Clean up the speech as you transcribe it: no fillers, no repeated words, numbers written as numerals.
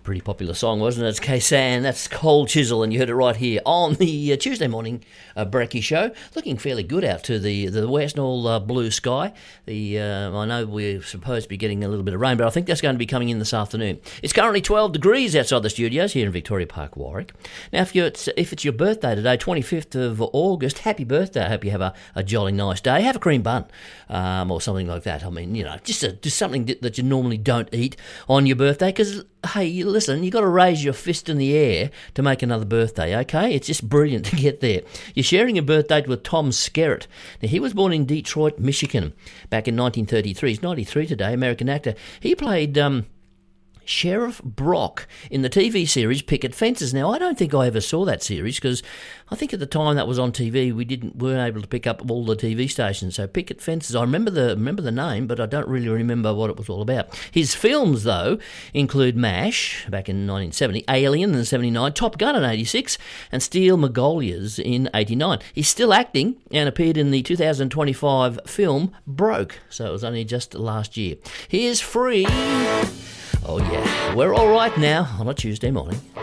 Pretty popular song, wasn't it? It's Kaysan, that's Cold Chisel, and you heard it right here on the Tuesday morning Brekkie Show. Looking fairly good out to the west and all blue sky. I know we're supposed to be getting a little bit of rain, but I think that's going to be coming in this afternoon. It's currently 12 degrees outside the studios here in Victoria Park, Warwick. Now, if it's your birthday today, 25th of August, happy birthday. I hope you have a jolly nice day. Have a cream bun or something like that. I mean, just something that you normally don't eat on your birthday because, hey, listen, you've got to raise your fist in the air to make another birthday, okay? It's just brilliant to get there. You're sharing a birthday with Tom Skerritt. Now, he was born in Detroit, Michigan, back in 1933. He's 93 today, American actor. He played Sheriff Brock in the TV series Picket Fences. Now, I don't think I ever saw that series because I think at the time that was on TV, we weren't able to pick up all the TV stations. So Picket Fences, I remember the name, but I don't really remember what it was all about. His films, though, include MASH back in 1970, Alien in 79, Top Gun in 86, and Steel Magnolias in 89. He's still acting and appeared in the 2025 film Broke. So it was only just last year. Here's Free. Oh yeah, we're all right now on a Tuesday morning.